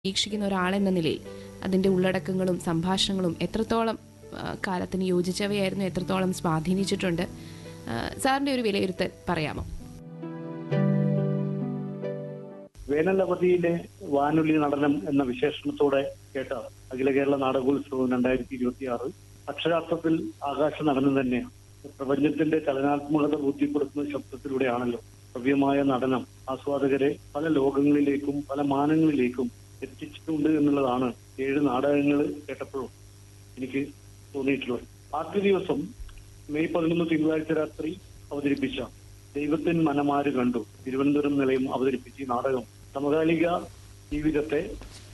വീക്ഷിക്കുന്ന ഒരാളെന്ന നിലയിൽ അതിൻ്റെ ഉള്ളടക്കങ്ങളും സംഭാഷണങ്ങളും എത്രത്തോളം കാലത്തിന് യോജിച്ചവയായിരുന്നു, എത്രത്തോളം സ്വാധീനിച്ചിട്ടുണ്ട്, സാറിൻ്റെ ഒരു വിലയിരുത്തൽ പറയാമോ? വേനലവധിയിലെ വാനൊലി നടനം എന്ന വിശേഷണത്തോടെ കേട്ട അഖില കേരള നാടകോത്സവം 2026 അക്ഷരാർത്ഥത്തിൽ ആകാശ നടനം തന്നെയാണ്. പ്രപഞ്ചത്തിന്റെ ചലനാത്മകത ബോധ്യപ്പെടുത്തുന്ന ശബ്ദത്തിലൂടെയാണല്ലോ ഭവ്യമായ നടനം ആസ്വാദകരെ പല ലോകങ്ങളിലേക്കും പല മാനങ്ങളിലേക്കും എത്തിച്ചിട്ടുണ്ട് എന്നുള്ളതാണ് 7 നാടകങ്ങൾ കേട്ടപ്പോഴും എനിക്ക് തോന്നിയിട്ടുള്ളത്. ആദ്യ ദിവസം മെയ് 11 തിങ്കളാഴ്ച രാത്രി അവതരിപ്പിച്ച ദൈവത്തിൻ മനമാര് കണ്ടു തിരുവനന്തപുരം നിലയം അവതരിപ്പിച്ച ഈ നാടകം സമകാലിക ജീവിതത്തെ,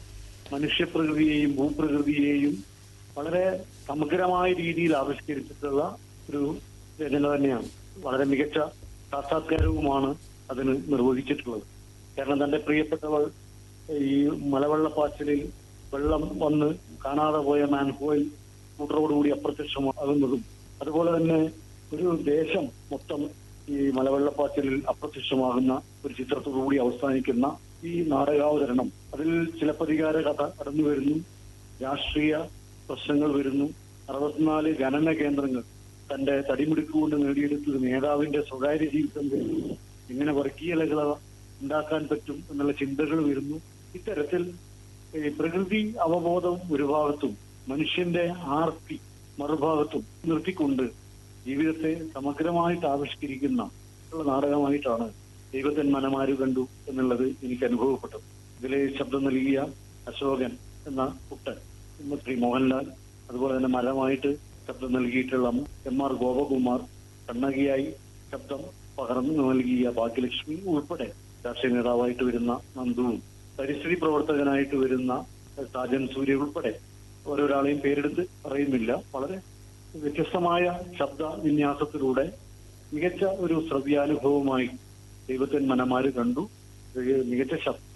മനുഷ്യപ്രകൃതിയെയും ഭൂപ്രകൃതിയെയും വളരെ സമഗ്രമായ രീതിയിൽ ആവിഷ്കരിച്ചിട്ടുള്ള ഒരു രചന തന്നെയാണ്. വളരെ മികച്ച സാക്ഷാത്കാരവുമാണ് അതിന് നിർവഹിച്ചിട്ടുള്ളത്. കാരണം തന്റെ പ്രിയപ്പെട്ടവൾ ഈ മലവെള്ളപ്പാച്ചിലിൽ വെള്ളം വന്ന് കാണാതെ പോയ മാൻഹോയിൽ കൂട്ടറോടുകൂടി അപ്രത്യക്ഷമാകുന്നതും, അതുപോലെ തന്നെ ഒരു ദേശം മൊത്തം ഈ മലവെള്ളപ്പാച്ചിലിൽ അപ്രത്യക്ഷമാകുന്ന ഒരു ചിത്രത്തോടുകൂടി അവസാനിക്കുന്ന ഈ നാടകാവതരണം, അതിൽ ചിലപ്പതികാര കഥ കടന്നു വരുന്നു, രാഷ്ട്രീയ പ്രശ്നങ്ങൾ വരുന്നു, 64 ഖനന കേന്ദ്രങ്ങൾ തന്റെ തടിമിടുക്കുകൊണ്ട് നേടിയെടുത്തൊരു നേതാവിന്റെ സ്വകാര്യ ജീവിതം വരുന്നു, ഇങ്ങനെ വർഗീയതകൾ ഉണ്ടാക്കാൻ പറ്റും എന്നുള്ള ചിന്തകൾ വരുന്നു. ഇത്തരത്തിൽ പ്രകൃതി അവബോധം ഒരു ഭാഗത്തും മനുഷ്യന്റെ ആർത്തി മറുഭാഗത്തും നിർത്തിക്കൊണ്ട് ജീവിതത്തെ സമഗ്രമായിട്ട് ആവിഷ്കരിക്കുന്ന നാടകമായിട്ടാണ് ദൈവത്തിൻ മനമാര് കണ്ടു എന്നുള്ളത് എനിക്ക് അനുഭവപ്പെട്ടത്. ഇതിലെ ശബ്ദം നൽകിയ അശോകൻ എന്ന കുട്ടൻ, ശ്രീ മോഹൻലാൽ, അതുപോലെ തന്നെ മരമായിട്ട് ശബ്ദം നൽകിയിട്ടുള്ള MR ഗോപകുമാർ, കണ്ണകിയായി ശബ്ദം പകർന്നു നൽകിയ ഭാഗ്യലക്ഷ്മി ഉൾപ്പെടെ രാഷ്ട്രീയ നേതാവായിട്ട് വരുന്ന നന്ദുവും, പരിസ്ഥിതി പ്രവർത്തകനായിട്ട് വരുന്ന സാജൻ സൂര്യ ഉൾപ്പെടെ ഓരോരാളെയും പേരെടുത്ത് പറയുന്നില്ല. വളരെ വ്യത്യസ്തമായ ശബ്ദ വിന്യാസത്തിലൂടെ മികച്ച ഒരു ശ്രവ്യാനുഭവമായി ദൈവത്തിൻ മനമാര് കണ്ടു. മികച്ച ശബ്ദ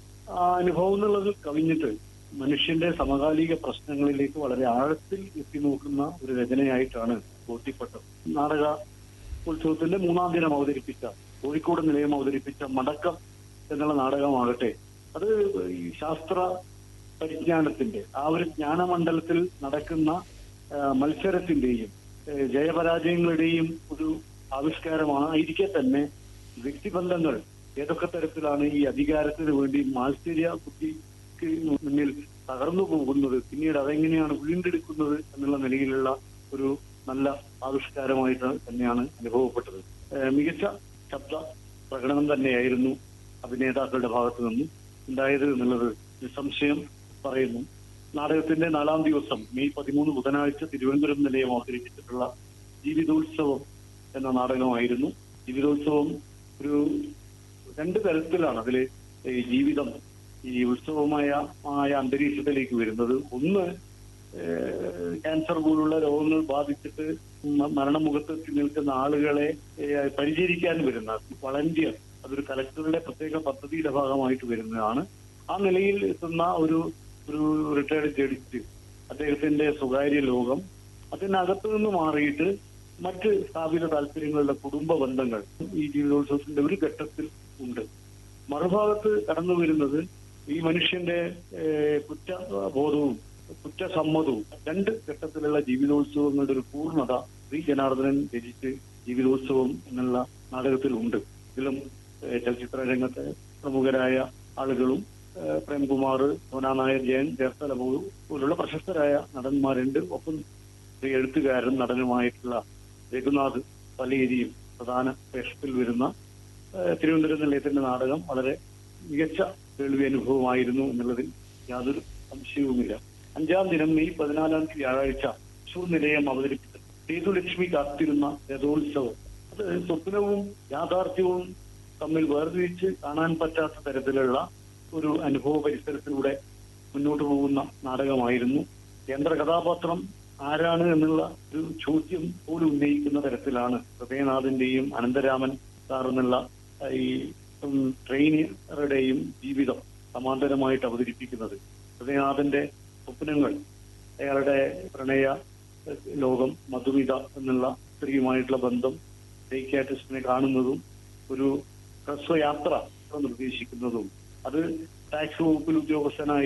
അനുഭവം എന്നുള്ളത് കവിഞ്ഞിട്ട് മനുഷ്യന്റെ സമകാലിക പ്രശ്നങ്ങളിലേക്ക് വളരെ ആഴത്തിൽ എത്തി നോക്കുന്ന ഒരു രചനയായിട്ടാണ് ബോധ്യപ്പെട്ടത്. നാടക ഉത്സവത്തിന്റെ 3-ാം ദിനം അവതരിപ്പിച്ച, കോഴിക്കോട് നിലയം അവതരിപ്പിച്ച മടക്കം എന്നുള്ള നാടകമാകട്ടെ, അത് ഈ ശാസ്ത്ര പരിജ്ഞാനത്തിന്റെ ആ ഒരു ജ്ഞാനമണ്ഡലത്തിൽ നടക്കുന്ന മത്സരത്തിന്റെയും ജയപരാജയങ്ങളുടെയും ഒരു ആവിഷ്കാരമായിരിക്കെ തന്നെ വ്യക്തിബന്ധങ്ങൾ ഏതൊക്കെ തരത്തിലാണ് ഈ അധികാരത്തിന് വേണ്ടി മാത്സര്യ ബുദ്ധിക്ക് മുന്നിൽ തകർന്നു പോകുന്നത്, പിന്നീട് അതെങ്ങനെയാണ് വീണ്ടെടുക്കുന്നത് എന്നുള്ള നിലയിലുള്ള ഒരു നല്ല ആവിഷ്കാരമായിട്ട് തന്നെയാണ് അനുഭവപ്പെട്ടത്. മികച്ച ശബ്ദ പ്രകടനം തന്നെയായിരുന്നു അഭിനേതാക്കളുടെ ഭാഗത്തു നിന്നും ഉണ്ടായത് എന്നുള്ളത് നിസ്സംശയം പറയുന്നു. നാടകത്തിന്റെ 4-ാം ദിവസം മെയ് 13 ബുധനാഴ്ച തിരുവനന്തപുരം നിലയം അവതരിപ്പിച്ചിട്ടുള്ള ജീവിതോത്സവം എന്ന നാടകമായിരുന്നു. ജീവിതോത്സവം ഒരു 2 തരത്തിലാണ് അതില് ഈ ജീവിതം ഈ ഉത്സവമായ അന്തരീക്ഷത്തിലേക്ക് വരുന്നത്. ഒന്ന്, ക്യാൻസർ പോലുള്ള രോഗങ്ങൾ ബാധിച്ചിട്ട് മരണമുഖത്ത് നിൽക്കുന്ന ആളുകളെ പരിചരിക്കാൻ വരുന്ന വളണ്ടിയർ, അതൊരു കലക്ടറുടെ പ്രത്യേക പദ്ധതിയുടെ ഭാഗമായിട്ട് വരുന്നതാണ്. ആ നിലയിൽ എത്തുന്ന ഒരു റിട്ടയർഡ് ജഡ്ജ്, അദ്ദേഹത്തിന്റെ സ്വകാര്യ ലോകം, അതിനകത്തു നിന്ന് മാറിയിട്ട് മറ്റ് സ്ഥാപിത താല്പര്യങ്ങളുടെ കുടുംബ ബന്ധങ്ങൾ ഈ ജീവിതോത്സവത്തിന്റെ ഒരു ഘട്ടത്തിൽ ഉണ്ട്. മറുഭാഗത്ത് കടന്നു വരുന്നത് ഈ മനുഷ്യന്റെ കുറ്റബോധവും കുറ്റസമ്മതവും 2 ഘട്ടത്തിലുള്ള ജീവിതോത്സവങ്ങളുടെ ഒരു പൂർണ്ണത ശ്രീ ജനാർദ്ദനൻ രചിച്ച് ജീവിതോത്സവം എന്നുള്ള നാടകത്തിലുണ്ട്. ഇതിലും ചലച്ചിത്ര രംഗത്തെ പ്രമുഖരായ ആളുകളും പ്രേംകുമാർ, സോനാ നായർ, ജയൻ ചേർത്തല പോലുള്ള പ്രശസ്തരായ നടന്മാരുണ്ട്. ഒപ്പം എഴുത്തുകാരൻ നടനുമായിട്ടുള്ള രഘുനാഥ് പലേരിയും പ്രധാന വേഷത്തിൽ വരുന്ന തിരുവനന്തപുരം നിലയത്തിന്റെ നാടകം വളരെ മികച്ച കേൾവി അനുഭവമായിരുന്നു എന്നുള്ളതിൽ യാതൊരു സംശയവുമില്ല. 5-ാം ദിനം മെയ് 14 വ്യാഴാഴ്ച തൃശൂർ നിലയം അവതരിപ്പിച്ച സേതുലക്ഷ്മി കാത്തിരുന്ന രഥോത്സവം, അത് സ്വപ്നവും യാഥാർത്ഥ്യവും തമ്മിൽ വേർതിരിച്ച് കാണാൻ പറ്റാത്ത തരത്തിലുള്ള ഒരു അനുഭവ പരിസരത്തിലൂടെ മുന്നോട്ട് പോകുന്ന നാടകമായിരുന്നു. കേന്ദ്ര കഥാപാത്രം ആരാണ് എന്നുള്ള ഒരു ചോദ്യം പോലും ഉന്നയിക്കുന്ന തരത്തിലാണ് ഹൃദയനാഥിന്റെയും അനന്തരാമൻ സാർ എന്നുള്ള ഈ ട്രെയിനറുടെയും ജീവിതം സമാന്തരമായിട്ട് അവതരിപ്പിക്കുന്നത്. ഹൃദയനാഥന്റെ സ്വപ്നങ്ങൾ, അയാളുടെ പ്രണയ ലോകം, മധുമിത എന്നുള്ള സ്ത്രീയുമായിട്ടുള്ള ബന്ധം, സൈക്യാട്രിസ്റ്റിനെ കാണുന്നതും ഒരു ഹ്രസ്വയാത്ര നിർദ്ദേശിക്കുന്നതും, അത് ടാക്സ് വകുപ്പിൽ ഉദ്യോഗസ്ഥനായി